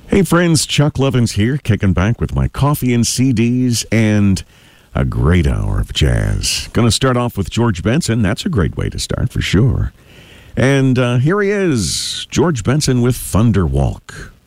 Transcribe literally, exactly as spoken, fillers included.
Hey friends, Chuck Lovins here, kicking back with my coffee and C Ds and a great hour of jazz. Going to start off with George Benson. That's a great way to start, for sure. And uh, here he is, George Benson with Thunderwalk.